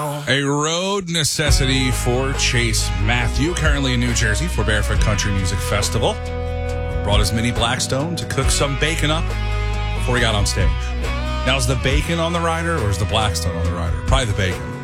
A road necessity for Chase Matthew, currently in New Jersey for Barefoot Country Music Festival. Brought his mini Blackstone to cook some bacon up before he got on stage. Now, is the bacon on the rider or is the Blackstone on the rider? Probably the bacon.